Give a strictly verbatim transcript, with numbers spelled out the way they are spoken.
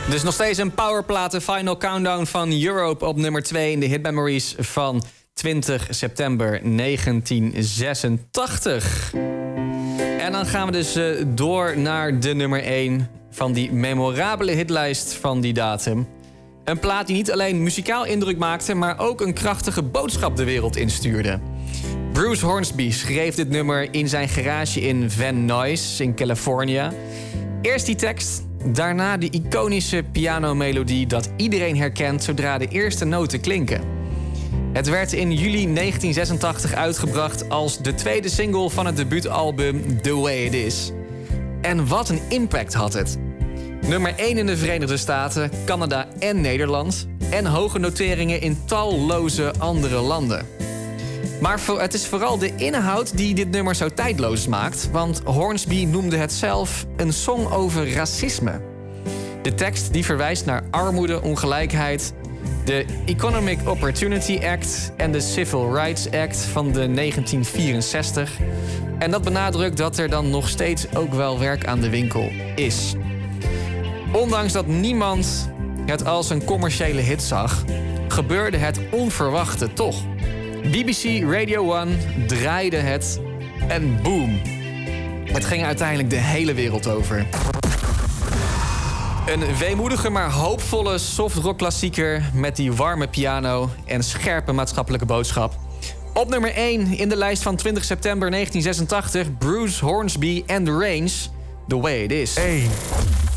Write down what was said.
Dus nog steeds een powerplaat, de Final Countdown van Europe op nummer twee in de Hit Memories van twintig september negentien zesentachtig. En dan gaan we dus uh, door naar de nummer één van die memorabele hitlijst van die datum. Een plaat die niet alleen muzikaal indruk maakte, maar ook een krachtige boodschap de wereld instuurde. Bruce Hornsby schreef dit nummer in zijn garage in Van Nuys in Californië. Eerst die tekst, daarna de iconische pianomelodie dat iedereen herkent zodra de eerste noten klinken. Het werd in juli negentien zesentachtig uitgebracht als de tweede single van het debuutalbum The Way It Is. En wat een impact had het. Nummer één in de Verenigde Staten, Canada en Nederland. En hoge noteringen in talloze andere landen. Maar het is vooral de inhoud die dit nummer zo tijdloos maakt. Want Hornsby noemde het zelf een song over racisme. De tekst die verwijst naar armoede, ongelijkheid, de Economic Opportunity Act en de Civil Rights Act van de negentien vierenzestig. En dat benadrukt dat er dan nog steeds ook wel werk aan de winkel is. Ondanks dat niemand het als een commerciële hit zag, gebeurde het onverwachte toch. B B C Radio one draaide het en boom. Het ging uiteindelijk de hele wereld over. Een weemoedige maar hoopvolle softrock-klassieker met die warme piano en scherpe maatschappelijke boodschap. Op nummer één in de lijst van twintig september negentien zesentachtig... Bruce Hornsby and the Range, The Way It Is. één.